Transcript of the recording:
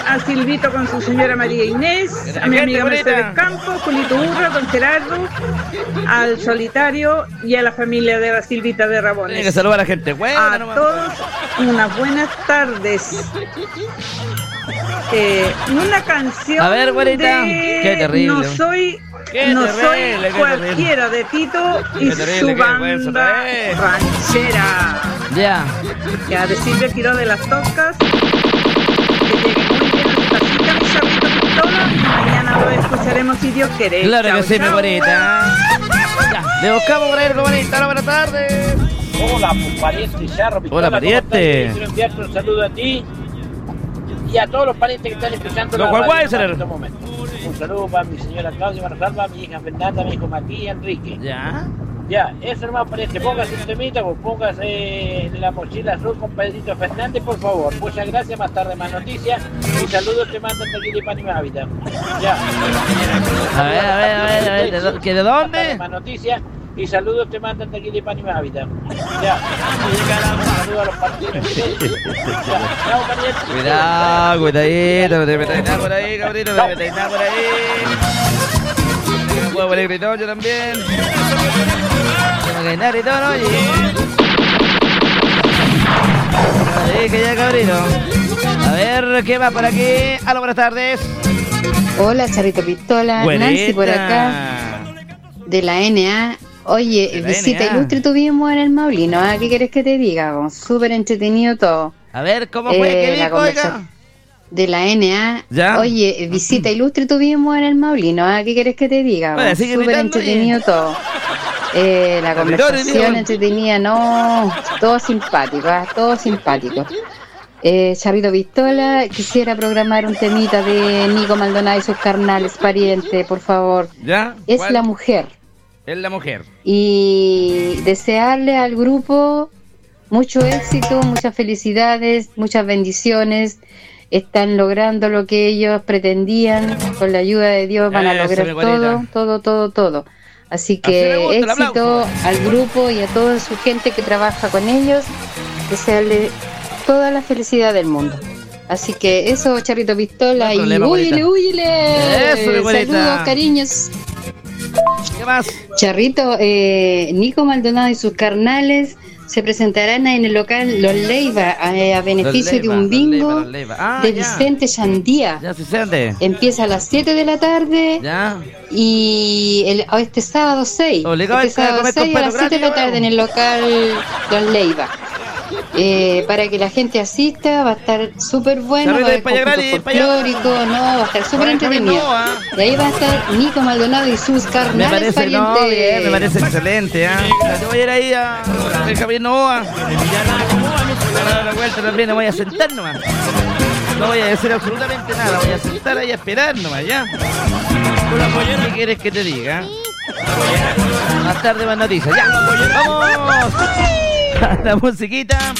a Silvito con su señora María Inés, a mi amiga Mercedes Campos, Julito Urra, don Gerardo, al Solitario y a la familia de la Silvita de Rabones. Tiene que saludar a la gente buena. A todos, unas buenas tardes. Una canción a ver, güerita. Qué terrible. No soy cualquiera de Tito y su banda ranchera. Ya. Ya, de Silvia Quiroz de las Tocas. Que llegue muy bien a su casita, mi Charrito Pistola. Mañana lo escucharemos si Dios quiere. Claro chau, que sí, chau. mi bonita. Ya, le buscamos por ahí, mi bonita. Buenas tardes. Hola, pariente Charro Pistola. Hola, pariente. Quiero enviarte un saludo a ti y a todos los parientes que están escuchando la radio en este momento. Un saludo para mi señora Claudia Barsalva, mi hija Fernanda, mi hijo Matías Enrique. Ya, eso hermano pariente, póngase un temita, pues póngase la mochila azul con Pedrito Fernández, por favor. Muchas gracias, más tarde más noticias. Y saludos te mandan de aquí de Panimávida. Ya. A ver, ¿que de dónde? Más noticias. Y saludos te mandan de aquí de Panimávida. Ya. Saludos a los partidos. Chao, pariente. Cuidado, cuidadito, no te metáis nada por ahí, cabrito, no te metáis nada por ahí. Un huevo de gritón, yo también. No me nada gritón, oye. Ahí, que ya, cabrito. A ver, ¿qué va por aquí? Aló, buenas tardes. Hola, Charrito Pistola. Güerita. Nancy por acá, de la NA. Oye, visita ilustre tuvimos en el Maulino. ¿Qué quieres que te diga? Súper entretenido todo. A ver, ¿cómo fue? ¿Qué dijo, oiga? De la NA. ¿Ya? Oye, visita ilustre tuvimos en el Maulino. ¿Qué quieres que te diga? Bueno, sigue súper gritando entretenido todo. La conversación entretenida, no, todo simpático, todo simpático. Charrito Pistola, quisiera programar un temita de Nico Maldonado y sus carnales, pariente, por favor. ¿Ya? Es ¿Cuál? La Mujer. Es la mujer. Y desearle al grupo mucho éxito, muchas felicidades, muchas bendiciones. Están logrando lo que ellos pretendían. Con la ayuda de Dios van a lograr todo. Así que éxito al grupo y a toda su gente que trabaja con ellos. Desearle toda la felicidad del mundo. Así que eso, Charrito Pistola, y huyele. Eso, mi bonita. Saludos, cariños. ¿Qué más? Charrito, Nico Maldonado y sus carnales se presentarán en el local Los Leiva a beneficio de un bingo de Vicente Chandía. Ya, Vicente. Empieza a las 7 de la tarde. Ya. Y este sábado 6. Este sábado 6 a las 7 de la tarde en el local Los Leiva. Para que la gente asista, va a estar súper bueno, va a haber conjunto folclórico, va a estar súper entretenido. Y ahí va a estar Nico Maldonado y sus carnales parientes. Me parece excelente, Yo voy a ir ahí a el Javier Novoa. A dar la vuelta también, me voy a sentar nomás. No voy a decir absolutamente nada, voy a sentar ahí a esperar nomás, ¿ya? ¿Qué quieres que te diga? Más tarde más noticias, ya. ¡Vamos! La musiquita.